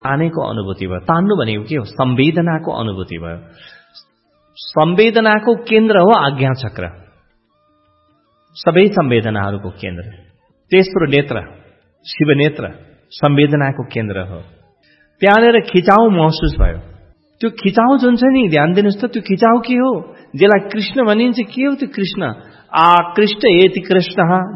तानेको अनुभूति भयो। तान्नु भनेको के हो? संवेदनाको अनुभूति भयो। संवेदनाको केन्द्र हो आज्ञा चक्र, सबै संवेदनाहरूको केन्द्र। तेस्रो नेत्र, शिव नेत्र संवेदनाको केन्द्र हो। त्यहाँनिर खिचाउ महसुस भयो। त्यो खिचाउ जुन छ नि, ध्यान दिनुहोस् त, त्यो खिचाउ के हो? जसलाई कृष्ण भनिन्छ, के हो त्यो कृष्ण? आकृष्ट एति कृष्ण